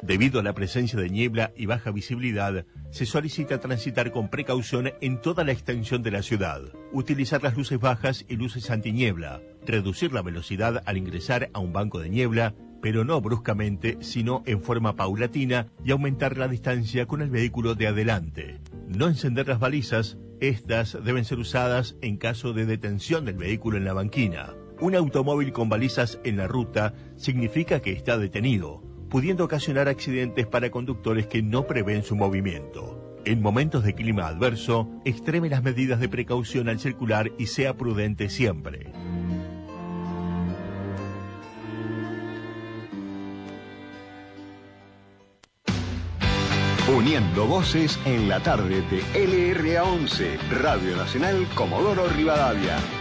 Debido a la presencia de niebla y baja visibilidad, se solicita transitar con precaución en toda la extensión de la ciudad, utilizar las luces bajas y luces antiniebla, reducir la velocidad al ingresar a un banco de niebla, pero no bruscamente, sino en forma paulatina, y aumentar la distancia con el vehículo de adelante. No encender las balizas, estas deben ser usadas en caso de detención del vehículo en la banquina. Un automóvil con balizas en la ruta significa que está detenido, pudiendo ocasionar accidentes para conductores que no prevén su movimiento. En momentos de clima adverso, extreme las medidas de precaución al circular y sea prudente siempre. Uniendo voces en la tarde de LRA 11, Radio Nacional Comodoro Rivadavia.